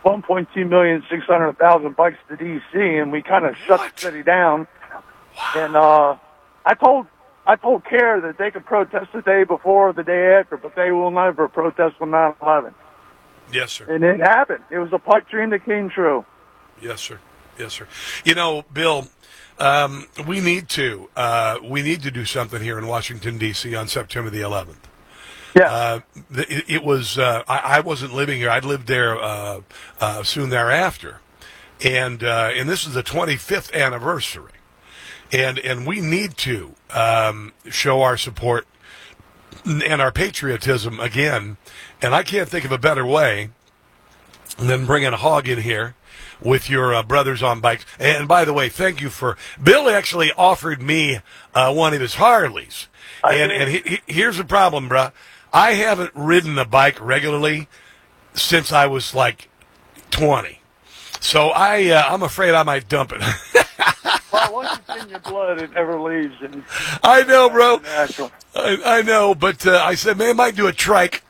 Speaker 7: 1,260,000 bikes to D.C., and we kind of shut the city down. Wow. And I told CARE that they could protest the day before or the day after, but they will never protest on 9/11.
Speaker 11: Yes, sir.
Speaker 7: And it happened. It was a pipe dream that came true.
Speaker 11: Yes, sir. Yes, sir. You know, Bill, we need to do something here in Washington, D.C. on September the 11th.
Speaker 7: Yeah.
Speaker 11: It was, I wasn't living here. I'd lived there soon thereafter. And this is the 25th anniversary. And we need to show our support and our patriotism again. And I can't think of a better way than bringing a hog in here with your brothers on bikes. And by the way, thank you for Bill actually offered me one of his Harleys. And here's the problem, bruh. I haven't ridden a bike regularly since I was like 20. So I'm afraid I might dump it.
Speaker 7: Well, once it's in your blood, it never leaves. And
Speaker 11: I know, bro.
Speaker 7: Natural.
Speaker 11: I know, but I said, man, might do a trike.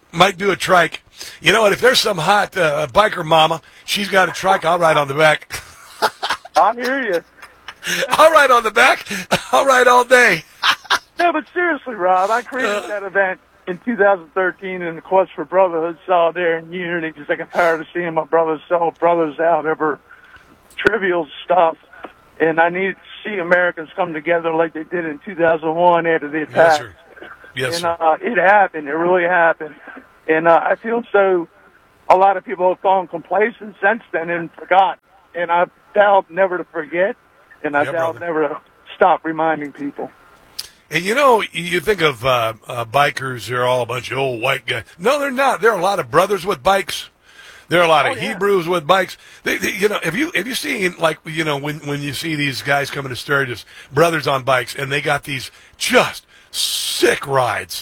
Speaker 11: You know what? If there's some hot biker mama, she's got a trike, I'll ride on the back.
Speaker 7: I hear you.
Speaker 11: I'll ride on the back. I'll ride all day.
Speaker 7: No, but seriously, Rob, I created that event in 2013 in the quest for brotherhood, solidarity, and unity, because I got tired of seeing my brothers sell brothers out over trivial stuff. And I needed to see Americans come together like they did in 2001 after the attack.
Speaker 11: Yes, Yes,
Speaker 7: And it happened. It really happened. And I feel a lot of people have gone complacent since then and forgot. And I vowed never to forget, and I vowed never to stop reminding people.
Speaker 11: And you think of bikers, they're all a bunch of old white guys. No, they're not. There are a lot of brothers with bikes. There are a lot of Hebrews with bikes. Have you seen, like, when you see these guys coming to Sturgis, brothers on bikes, and they got these just sick rides.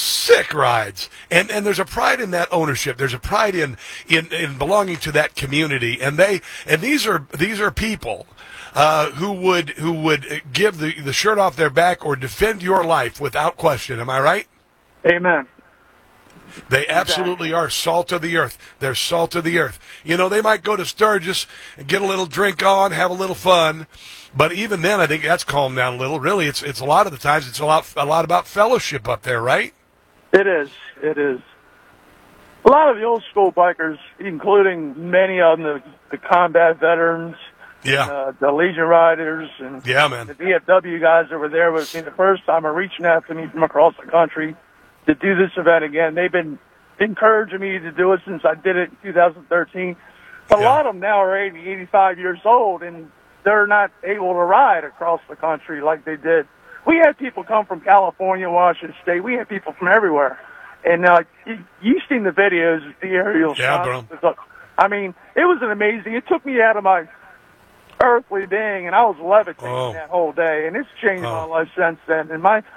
Speaker 11: And there's a pride in that ownership. There's a pride in belonging to that community. And these are people who would give the shirt off their back or defend your life without question. Am I right?
Speaker 7: Amen.
Speaker 11: They absolutely are salt of the earth. They're salt of the earth. They might go to Sturgis and get a little drink on, have a little fun, but even then, I think that's calmed down a little. Really, it's a lot of the times it's a lot about fellowship up there, right?
Speaker 7: It is. It is. A lot of the old school bikers, including many of them, the combat veterans, the Legion Riders, and the VFW guys that were there with me the first time, are reaching out to me from across the country to do this event again. They've been encouraging me to do it since I did it in 2013. But a lot of them now are 80, 85 years old, and they're not able to ride across the country like they did. We had people come from California, Washington State. We had people from everywhere. And you've seen the videos, the aerial shots.
Speaker 11: Bro.
Speaker 7: I mean, it was amazing. It took me out of my earthly being, and I was levitating that whole day. And it's changed my life since then. And my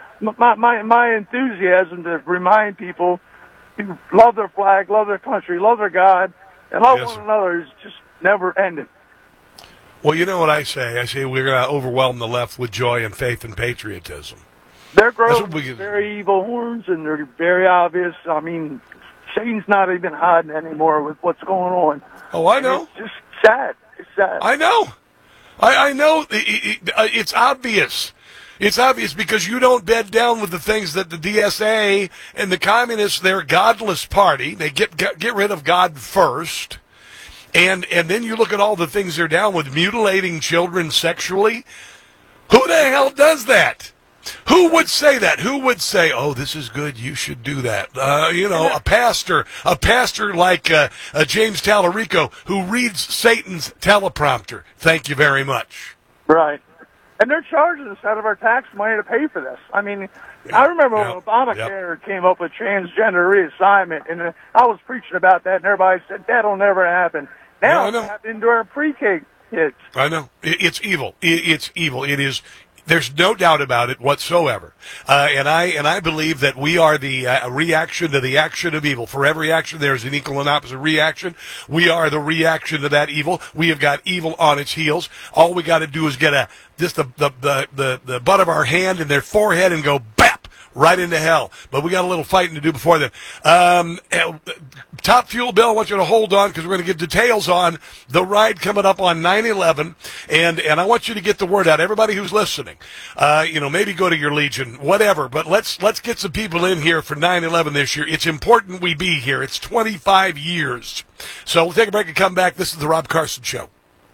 Speaker 7: enthusiasm to remind people to love their flag, love their country, love their God, and love one another is just never ending.
Speaker 11: Well, you know what I say? I say we're going to overwhelm the left with joy and faith and patriotism.
Speaker 7: They're growing very evil horns, and they're very obvious. I mean, Satan's not even hiding anymore with what's going on.
Speaker 11: Oh, I know.
Speaker 7: It's just sad. It's sad.
Speaker 11: I know. I know. It's obvious. It's obvious because you don't bed down with the things that the DSA and the communists, they're a godless party. They get rid of God first. And then you look at all the things they're down with, mutilating children sexually. Who the hell does that? Who would say that? Who would say, oh, this is good, you should do that? A pastor like James Tallarico who reads Satan's teleprompter. Thank you very much.
Speaker 7: Right. And they're charging us out of our tax money to pay for this. I mean, I remember when Obamacare came up with transgender reassignment, and I was preaching about that, and everybody said, that'll never happen. Now it's happening to our pre-K kids.
Speaker 11: I know. It's evil. It's evil. It is. There's no doubt about it whatsoever. And I believe that we are the reaction to the action of evil. For every action, there is an equal and opposite reaction. We are the reaction to that evil. We have got evil on its heels. All we got to do is get the butt of our hand in their forehead and go bap right into hell. But we got a little fighting to do before then. Top Fuel Bill, I want you to hold on because we're going to give details on the ride coming up on 9/11, and I want you to get the word out. Everybody who's listening, maybe go to your Legion, whatever. But let's get some people in here for 9/11 this year. It's important we be here. It's 25 years. So we'll take a break and come back. This is the Rob Carson Show.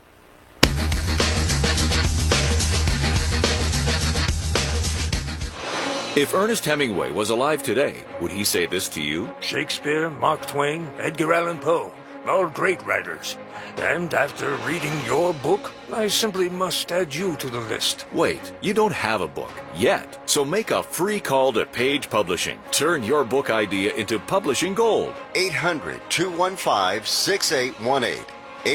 Speaker 13: If Ernest Hemingway was alive today, would he say this to you?
Speaker 15: Shakespeare, Mark Twain, Edgar Allan Poe, all great writers. And after reading your book, I simply must add you to the list.
Speaker 13: Wait, you don't have a book yet. So make a free call to Page Publishing. Turn your book idea into publishing gold.
Speaker 16: 800-215-6818.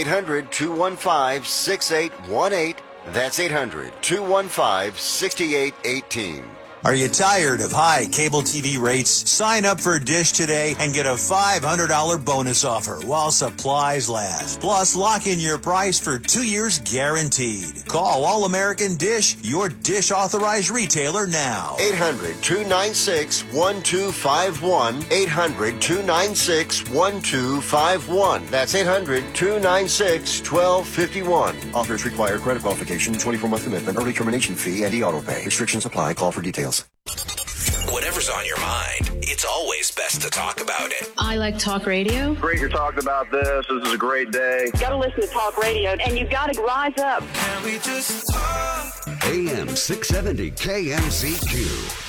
Speaker 16: 800-215-6818. That's 800-215-6818.
Speaker 17: Are you tired of high cable TV rates? Sign up for Dish today and get a $500 bonus offer while supplies last. Plus, lock in your price for 2 years guaranteed. Call All American Dish, your Dish authorized retailer now.
Speaker 16: 800-296-1251. 800-296-1251. That's 800-296-1251. Offers require credit qualification, 24-month commitment, early termination fee, and e-auto pay. Restrictions apply. Call for details.
Speaker 18: Whatever's on your mind, it's always best to talk about it.
Speaker 19: I like talk radio.
Speaker 21: Great you're talking about this. This is a great day.
Speaker 22: You got to listen to talk radio, and you got to rise up.
Speaker 20: AM 670 KMZQ.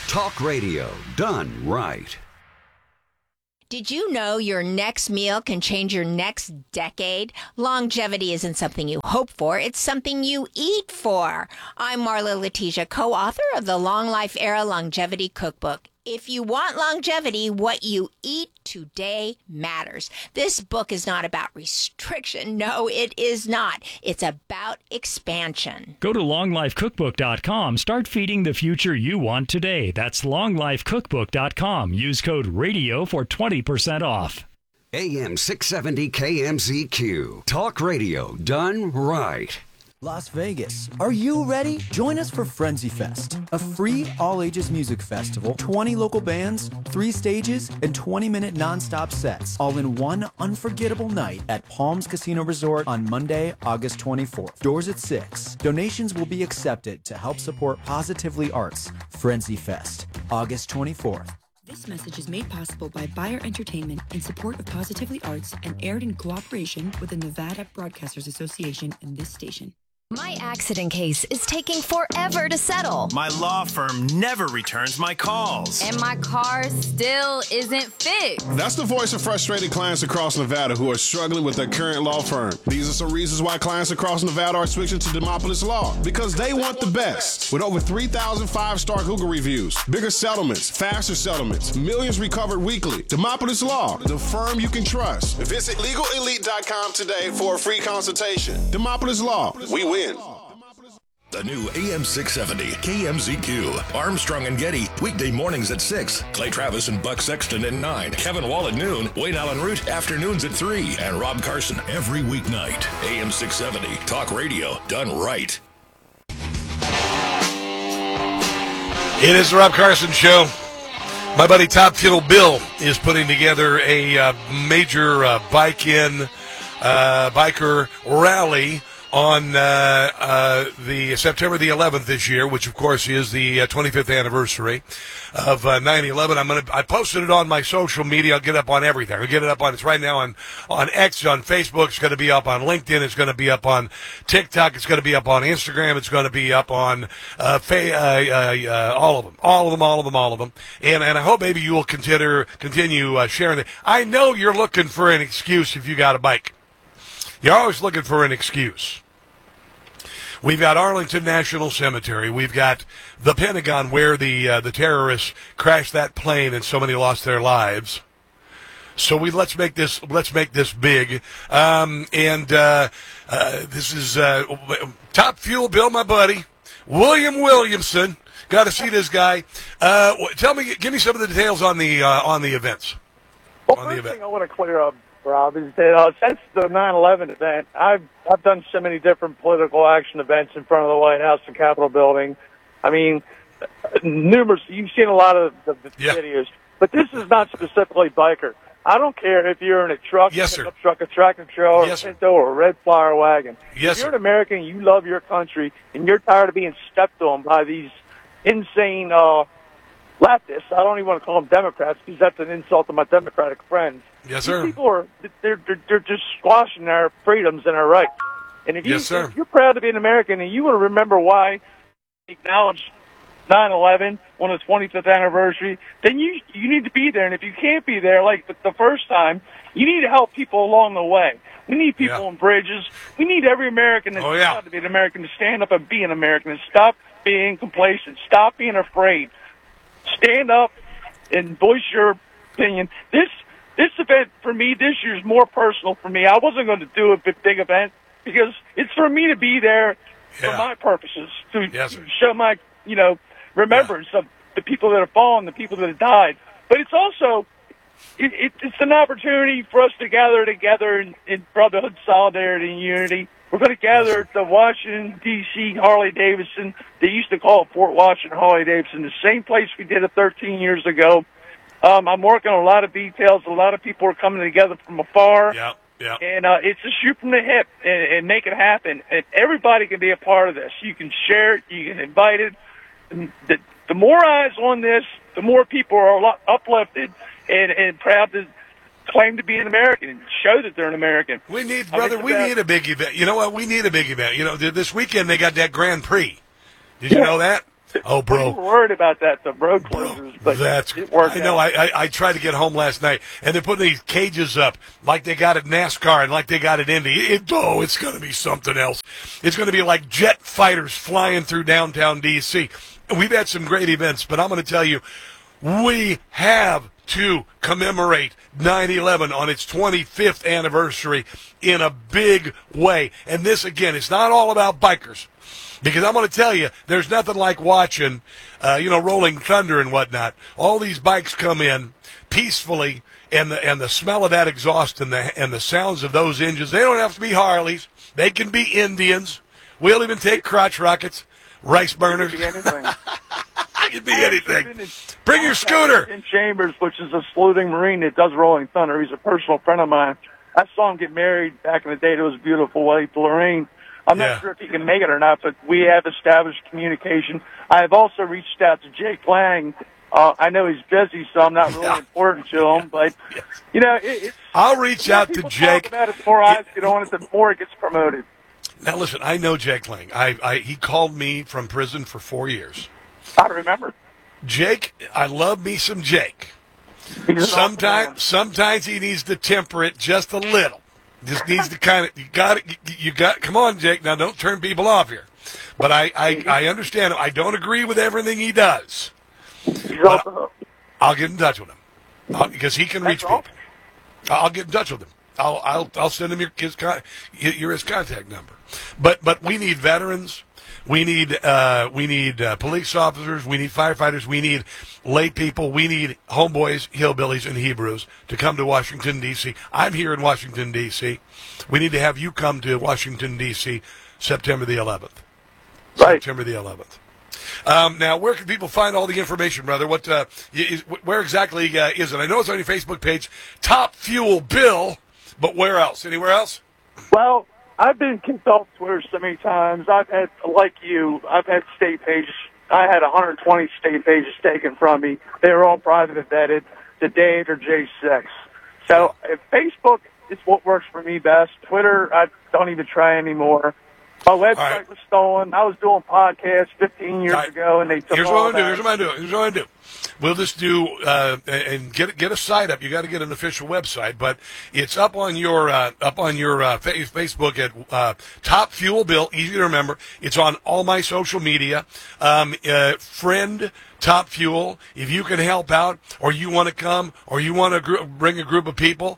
Speaker 20: Talk radio done right.
Speaker 1: Did you know your next meal can change your next decade? Longevity isn't something you hope for, it's something you eat for. I'm Marla Letitia, co-author of the Long Life Era Longevity Cookbook. If you want longevity, what you eat today matters. This book is not about restriction. No, it is not. It's about expansion.
Speaker 2: Go to longlifecookbook.com. Start feeding the future you want today. That's longlifecookbook.com. Use code RADIO for 20% off.
Speaker 20: AM 670 KMZQ. Talk radio done right.
Speaker 3: Las Vegas. Are you ready? Join us for Frenzy Fest, a free all-ages music festival, 20 local bands, 3 stages, and 20-minute non-stop sets, all in one unforgettable night at Palms Casino Resort on Monday, August 24th. Doors at 6. Donations will be accepted to help support Positively Arts. Frenzy Fest, August 24th.
Speaker 4: This message is made possible by Bayer Entertainment in support of Positively Arts and aired in cooperation with the Nevada Broadcasters Association and this station.
Speaker 5: My accident case is taking forever to settle.
Speaker 10: My law firm never returns my calls.
Speaker 5: And my car still isn't fixed.
Speaker 19: That's the voice of frustrated clients across Nevada who are struggling with their current law firm. These are some reasons why clients across Nevada are switching to Demopolis Law. Because they want the best. With over 3,000 5-star Google reviews, bigger settlements, faster settlements, millions recovered weekly. Demopolis Law, the firm you can trust. Visit LegalElite.com today for a free consultation. Demopolis Law, we win.
Speaker 24: The new AM 670 KMZQ. Armstrong and Getty, weekday mornings at 6. Clay Travis and Buck Sexton at 9. Kevin Wall at noon. Wayne Allen Root, afternoons at 3. And Rob Carson every weeknight. AM 670. Talk radio done right.
Speaker 11: It is the Rob Carson Show. My buddy Top Fuel Bill is putting together a major biker rally on the September the 11th this year, which of course is the 25th anniversary of 9/11. I posted it on my social media. I'll get it up on everything. I'll get it up on, it's right now on X, on Facebook. It's going to be up on LinkedIn. It's going to be up on TikTok. It's going to be up on Instagram. It's going to be up on all of them. And I hope maybe you will continue sharing it. I know you're looking for an excuse if you got a bike. You're always looking for an excuse. We've got Arlington National Cemetery. We've got the Pentagon, where the terrorists crashed that plane and so many lost their lives. So let's make this big. This is Top Fuel Bill, my buddy, William Williamson. Got to see this guy. Give me some of the details on the events.
Speaker 7: Well, first thing I want to clear up, Rob, is that since the 9/11 event, I've done so many different political action events in front of the White House and Capitol building. I mean, numerous. You've seen a lot of the videos, but this is not specifically biker. I don't care if you're in a truck, pickup truck, a tractor trailer, a Pinto, or a red flyer wagon. If you're an American, you love your country, and you're tired of being stepped on by these insane leftists. I don't even want to call them Democrats because that's an insult to my Democratic friends.
Speaker 11: Yes, sir.
Speaker 7: These people they're just squashing our freedoms and our rights. And if if you're proud to be an American and you want to remember why we acknowledge 9/11 on the 25th anniversary, then you need to be there. And if you can't be there, like the first time, you need to help people along the way. We need people on bridges. We need every American that's proud to be an American to stand up and be an American and stop being complacent. Stop being afraid. Stand up and voice your opinion. This event for me this year is more personal for me. I wasn't going to do a big event because it's for me to be there for my purposes, to show my remembrance of the people that have fallen, the people that have died. But it's also it's an opportunity for us to gather together in brotherhood, solidarity, and unity. We're going to gather at the Washington, D.C. Harley-Davidson. They used to call it Fort Washington Harley-Davidson, the same place we did it 13 years ago. I'm working on a lot of details. A lot of people are coming together from afar.
Speaker 11: Yeah.
Speaker 7: And it's a shoot from the hip and make it happen. And everybody can be a part of this. You can share it. You can invite it. And the more eyes on this, the more people are uplifted and proud to claim to be an American and show that they're an American.
Speaker 11: We need a big event. You know what? We need a big event. This weekend they got that Grand Prix. Did you know that? Oh, bro.
Speaker 7: We were worried about that, the road closures, but it worked
Speaker 11: I know.
Speaker 7: out.
Speaker 11: I tried to get home last night, and they're putting these cages up like they got at NASCAR and like they got at Indy. It's going to be something else. It's going to be like jet fighters flying through downtown D.C. We've had some great events, but I'm going to tell you, we have to commemorate 9/11 on its 25th anniversary in a big way. And this, again, it's not all about bikers. Because I'm going to tell you, there's nothing like watching, Rolling Thunder and whatnot. All these bikes come in peacefully, and the smell of that exhaust and the sounds of those engines. They don't have to be Harleys. They can be Indians. We'll even take crotch rockets, rice burners. It could be anything. Bring your scooter.
Speaker 7: In Chambers, which is a saluting Marine that does Rolling Thunder. He's a personal friend of mine. I saw him get married back in the day. It was a beautiful wedding to Lorraine. I'm not sure if he can make it or not, but we have established communication. I have also reached out to Jake Lang. I know he's busy, so I'm not really important to him, but,
Speaker 11: I'll reach out to Jake.
Speaker 7: Talk about it, the more eyes get on it, the more it gets promoted.
Speaker 11: Now, listen, I know Jake Lang. He called me from prison for 4 years.
Speaker 7: I remember.
Speaker 11: Jake, I love me some Jake. Sometimes he needs to temper it just a little. Just needs to come on, Jake. Now, don't turn people off here. But I understand him. I don't agree with everything he does. I'll get in touch with him because he can reach people. I'll get in touch with him. I'll send him his contact number. But we need veterans. We need police officers. We need firefighters. We need lay people. We need homeboys, hillbillies, and Hebrews to come to Washington, D.C. I'm here in Washington, D.C. We need to have you come to Washington, D.C. September the 11th.
Speaker 7: Right.
Speaker 11: September the 11th. Now, where can people find all the information, brother? Where exactly is it? I know it's on your Facebook page, Top Fuel Bill, but where else? Anywhere else?
Speaker 7: Well, I've been kicked off Twitter so many times. I've had state pages. I had 120 state pages taken from me. They were all private vetted to Dave or J6. So if Facebook is what works for me best. Twitter, I don't even try anymore. My website was stolen. I was doing podcasts 15 years ago, and they took all that. Here's what
Speaker 11: I do. We'll just do and get a site up. You got to get an official website, but it's up on your Facebook at Top Fuel Bill. Easy to remember. It's on all my social media. Friend Top Fuel. If you can help out, or you want to come, or you want to bring a group of people,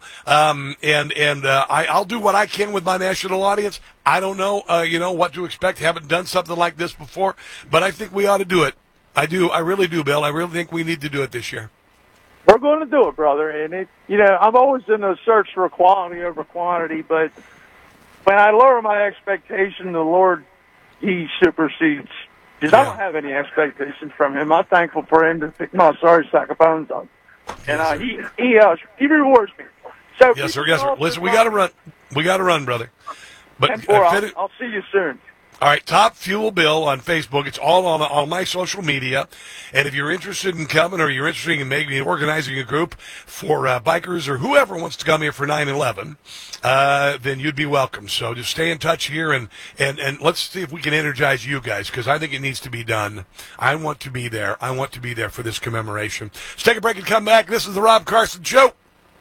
Speaker 11: I'll do what I can with my national audience. I don't know, what to expect. Haven't done something like this before, but I think we ought to do it. I do. I really do, Bill. I really think we need to do it this year.
Speaker 7: We're going to do it, brother. And I'm always in the search for quality over quantity, but when I lower my expectation, the Lord, He supersedes. Because I don't have any expectations from Him. I'm thankful for Him to pick my sorry sack of bones up. And He rewards me. So
Speaker 11: yes, sir. Yes, sir. Listen, we got to run. We got to run, brother. But
Speaker 7: I'll see you soon.
Speaker 11: All right, Top Fuel Bill on Facebook. It's all on my social media. And if you're interested in coming, or you're interested in maybe organizing a group for bikers or whoever wants to come here for 9/11, then you'd be welcome. So just stay in touch here, and let's see if we can energize you guys, because I think it needs to be done. I want to be there. I want to be there for this commemoration. Let's take a break and come back. This is the Rob Carson Show.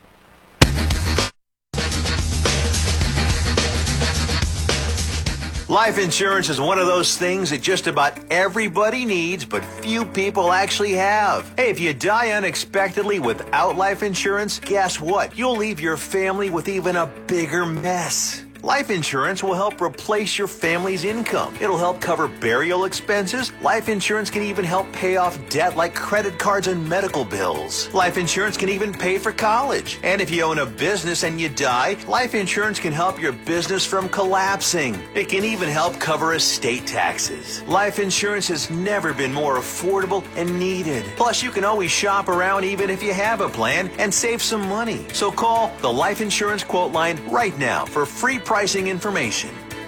Speaker 17: Life insurance is one of those things that just about everybody needs, but few people actually have. Hey, if you die unexpectedly without life insurance, guess what? You'll leave your family with even a bigger mess. Life insurance will help replace your family's income. It'll help cover burial expenses. Life insurance can even help pay off debt like credit cards and medical bills. Life insurance can even pay for college. And if you own a business and you die, life insurance can help your business from collapsing. It can even help cover estate taxes. Life insurance has never been more affordable and needed. Plus, you can always shop around even if you have a plan and save some money. So call the Life Insurance Quote Line right now for free pricing information.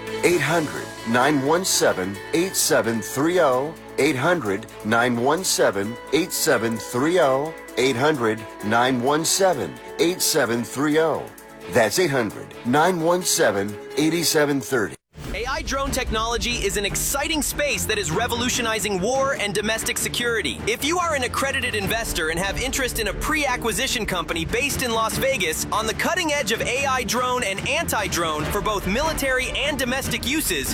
Speaker 16: 800-917-8730. 800-917-8730. 800-917-8730. That's 800-917-8730.
Speaker 6: Hey, AI drone technology is an exciting space that is revolutionizing war and domestic security. If you are an accredited investor and have interest in a pre-acquisition company based in Las Vegas on the cutting edge of AI drone and anti-drone for both military and domestic uses,